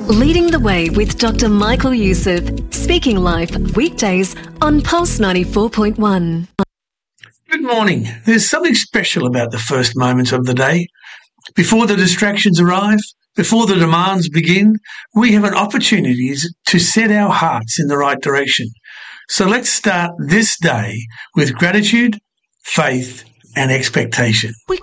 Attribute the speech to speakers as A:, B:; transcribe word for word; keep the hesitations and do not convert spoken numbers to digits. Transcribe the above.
A: Leading the Way with Doctor Michael Youssef, speaking live weekdays on Pulse ninety-four point one.
B: Good morning. There's something special about the first moments of the day. Before the distractions arrive, before the demands begin, we have an opportunity to set our hearts in the right direction. So let's start this day with gratitude, faith, and expectation.